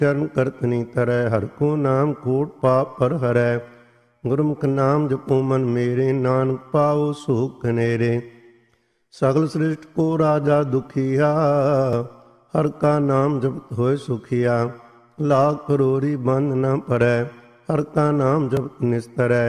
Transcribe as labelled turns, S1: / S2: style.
S1: ਚਰਨ ਕਰਤਨੀ ਤਰੈ, ਹਰਿ ਕੋ ਨਾਮ ਕੋਟ ਪਾਪ ਪਰ ਹਰੈ। ਗੁਰਮੁਖ ਨਾਮ ਜਪੋ ਮਨ ਮੇਰੇ, ਨਾਨਕ ਪਾਉ ਸੁਖ ਕਨੇਰੇ। ਸਗਲ ਸ੍ਰਿਸ਼ਟ ਕੋ ਰਾਜਾ ਦੁਖੀਆ, ਹਰਿ ਕਾ ਨਾਮ ਜਪਤ ਹੋਏ ਸੁਖੀਆ। ਲਾਖ ਕਰੋੜੀ ਬੰਧ ਨ ਪਰੈ, ਹਰਿ ਕਾ ਨਾਮ ਜਪਤ ਨਿਸਤਰੈ।